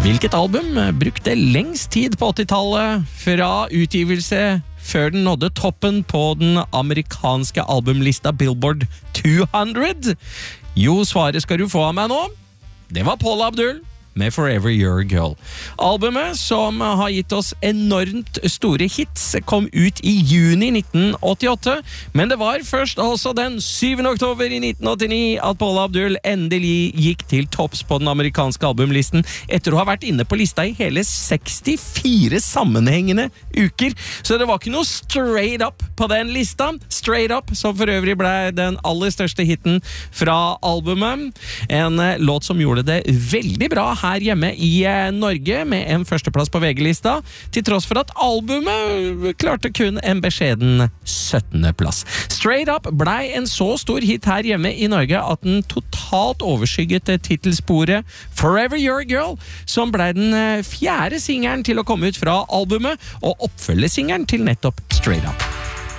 Hvilket album brukte lengst tid på 80-tallet fra utgivelse før den nådde toppen på den amerikanske albumlista Billboard 200? Jo, svaret skal du få av meg nå. Det var Paula Abdul med Forever Your Girl. Albumet, som har gitt oss enormt store hits, kom ut i juni 1988, men det var først altså den 7. oktober i 1989 at Paula Abdul endelig gikk til topps på den amerikanske albumlisten etter å ha vært inne på lista i hele 64 sammenhengende uker. Så det var ikke noe straight up på den lista. Straight Up, som for øvrig ble den aller største hitten fra albumet. En låt som gjorde det veldig bra her hjemme i Norge med en førsteplass på VG-lista, til tross for at albumet klarte kun en beskjeden 17. plass. Straight Up ble en så stor hit her hjemme i Norge at den totalt overskygget titelsporet Forever Your Girl, som ble den 4. singelen til å komme ut fra albumet, og oppfølgesingelen til nettopp Straight Up.